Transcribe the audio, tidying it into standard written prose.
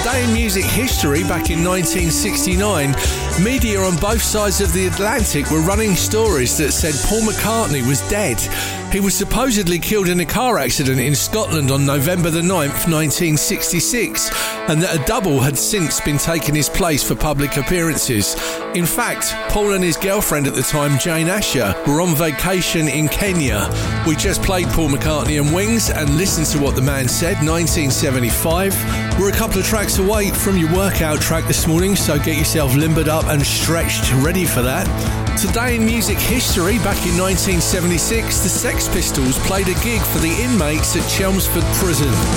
Today in music history, back in 1969, media on both sides of the Atlantic were running stories that said Paul McCartney was dead. He was supposedly killed in a car accident in Scotland on November the 9th, 1966, and that a double had since been taking his place for public appearances. In fact, Paul and his girlfriend at the time, Jane Asher, were on vacation in Kenya. We just played Paul McCartney and Wings and listened to what the man said, 1975. We're a couple of tracks away from your workout track this morning, so get yourself limbered up and stretched, ready for that. Today in music history, back in 1976, the Sex Pistols played a gig for the inmates at Chelmsford Prison.